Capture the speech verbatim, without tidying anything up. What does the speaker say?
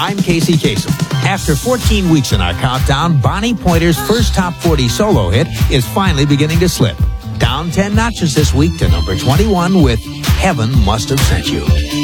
I'm Casey Kasem. After fourteen weeks in our countdown, Bonnie Pointer's first top forty solo hit is finally beginning to slip. Down ten notches this week to number twenty-one with Heaven Must Have Sent You.